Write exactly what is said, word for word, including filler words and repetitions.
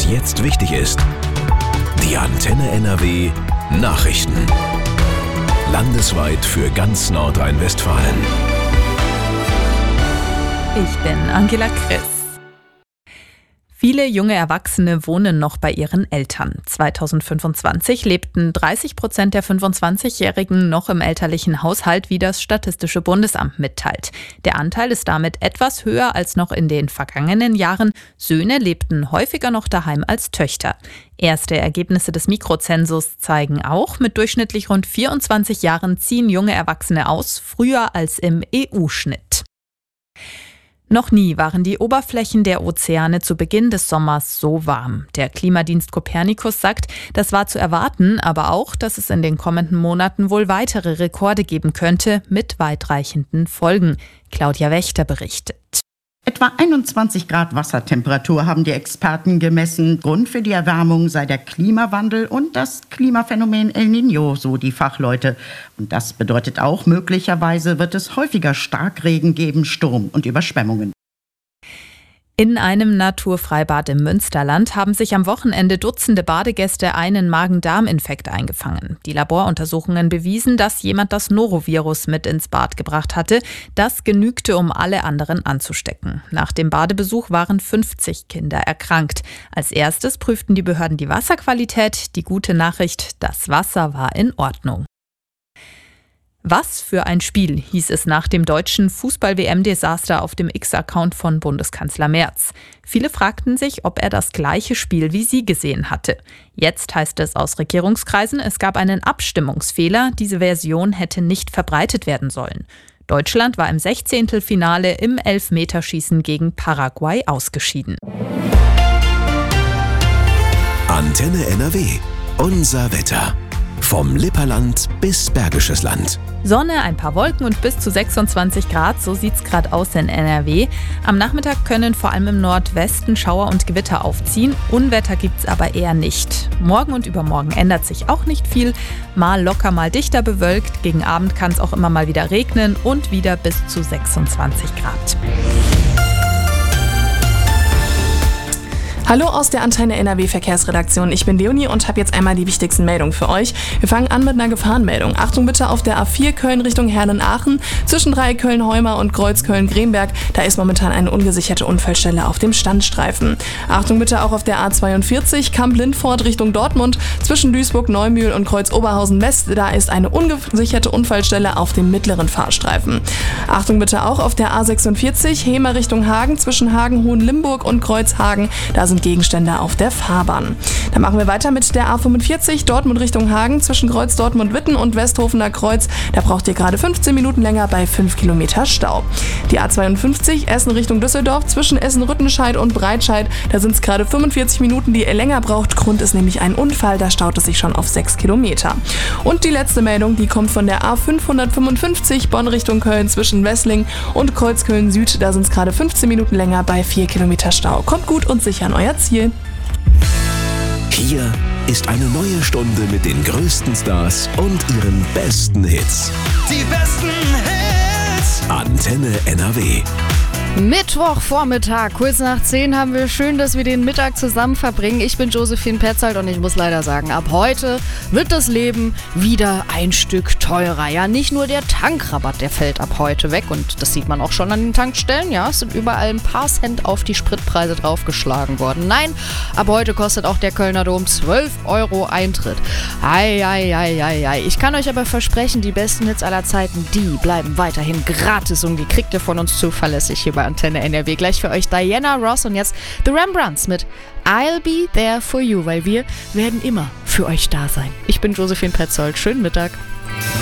jetzt wichtig ist. Die Antenne N R W Nachrichten. Landesweit für ganz Nordrhein-Westfalen. Ich bin Angela Chris. Viele junge Erwachsene wohnen noch bei ihren Eltern. zweitausendfünfundzwanzig lebten dreißig Prozent der fünfundzwanzigjährigen noch im elterlichen Haushalt, wie das Statistische Bundesamt mitteilt. Der Anteil ist damit etwas höher als noch in den vergangenen Jahren. Söhne lebten häufiger noch daheim als Töchter. Erste Ergebnisse des Mikrozensus zeigen auch, mit durchschnittlich rund vierundzwanzig Jahren ziehen junge Erwachsene aus, früher als im E U-Schnitt. Noch nie waren die Oberflächen der Ozeane zu Beginn des Sommers so warm. Der Klimadienst Copernicus sagt, das war zu erwarten, aber auch, dass es in den kommenden Monaten wohl weitere Rekorde geben könnte, mit weitreichenden Folgen. Claudia Wächter berichtet. Etwa einundzwanzig Grad Wassertemperatur haben die Experten gemessen. Grund für die Erwärmung sei der Klimawandel und das Klimaphänomen El Niño, so die Fachleute. Und das bedeutet auch, möglicherweise wird es häufiger Starkregen geben, Sturm und Überschwemmungen. In einem Naturfreibad im Münsterland haben sich am Wochenende Dutzende Badegäste einen Magen-Darm-Infekt eingefangen. Die Laboruntersuchungen bewiesen, dass jemand das Norovirus mit ins Bad gebracht hatte. Das genügte, um alle anderen anzustecken. Nach dem Badebesuch waren fünfzig Kinder erkrankt. Als erstes prüften die Behörden die Wasserqualität. Die gute Nachricht, das Wasser war in Ordnung. Was für ein Spiel, hieß es nach dem deutschen Fußball-W M-Desaster auf dem X-Account von Bundeskanzler Merz. Viele fragten sich, ob er das gleiche Spiel wie sie gesehen hatte. Jetzt heißt es aus Regierungskreisen, es gab einen Abstimmungsfehler. Diese Version hätte nicht verbreitet werden sollen. Deutschland war im Sechzehntelfinale im Elfmeterschießen gegen Paraguay ausgeschieden. Antenne N R W. Unser Wetter. Vom Lipperland bis Bergisches Land. Sonne, ein paar Wolken und bis zu sechsundzwanzig Grad, so sieht's gerade aus in N R W. Am Nachmittag können vor allem im Nordwesten Schauer und Gewitter aufziehen. Unwetter gibt's aber eher nicht. Morgen und übermorgen ändert sich auch nicht viel. Mal locker, mal dichter bewölkt. Gegen Abend kann es auch immer mal wieder regnen und wieder bis zu sechsundzwanzig Grad. Hallo aus der Antenne N R W Verkehrsredaktion. Ich bin Leonie und habe jetzt einmal die wichtigsten Meldungen für euch. Wir fangen an mit einer Gefahrenmeldung. Achtung bitte auf der A vier Köln Richtung Herne-Aachen zwischen Dreieck Köln-Heuma und Kreuz Köln-Gremberg. Da ist momentan eine ungesicherte Unfallstelle auf dem Standstreifen. Achtung bitte auch auf der A zweiundvierzig Kamp-Lindfort Richtung Dortmund zwischen Duisburg-Neumühl und Kreuz Oberhausen-West. Da ist eine ungesicherte Unfallstelle auf dem mittleren Fahrstreifen. Achtung bitte auch auf der A sechsundvierzig Hemer Richtung Hagen zwischen Hagen-Hohenlimburg und Kreuz Hagen. Da sind Gegenstände auf der Fahrbahn. Dann machen wir weiter mit der A fünfundvierzig Dortmund Richtung Hagen zwischen Kreuz Dortmund-Witten und Westhofener Kreuz. Da braucht ihr gerade fünfzehn Minuten länger bei fünf Kilometer Stau. Die A zweiundfünfzig Essen Richtung Düsseldorf zwischen Essen-Rüttenscheid und Breitscheid. Da sind es gerade fünfundvierzig Minuten, die ihr länger braucht. Grund ist nämlich ein Unfall, da staut es sich schon auf sechs Kilometer. Und die letzte Meldung, die kommt von der A fünfhundertfünfundfünfzig Bonn Richtung Köln zwischen Wessling und Kreuzköln Süd. Da sind es gerade fünfzehn Minuten länger bei vier Kilometer Stau. Kommt gut und sicher an euer Ziel. Hier ist eine neue Stunde mit den größten Stars und ihren besten Hits. Die besten Hits. Antenne N R W. Mittwochvormittag, kurz nach zehn haben wir. Schön, dass wir den Mittag zusammen verbringen. Ich bin Josephine Petzold und ich muss leider sagen, ab heute wird das Leben wieder ein Stück teurer. Ja, nicht nur der Tankrabatt, der fällt ab heute weg und das sieht man auch schon an den Tankstellen. Ja, es sind überall ein paar Cent auf die Spritpreise draufgeschlagen worden. Nein, ab heute kostet auch der Kölner Dom zwölf Euro Eintritt. Ei, ei, ei, ei, ei. Ich kann euch aber versprechen, die besten Hits aller Zeiten, die bleiben weiterhin gratis und die kriegt ihr von uns zuverlässig hier bei Antenne N R W. Gleich für euch Diana Ross und jetzt The Rembrandts mit I'll Be There For You, weil wir werden immer für euch da sein. Ich bin Josephine Petzold. Schönen Mittag.